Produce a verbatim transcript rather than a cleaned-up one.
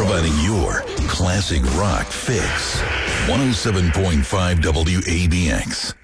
providing your classic rock fix. one oh seven point five W A B X.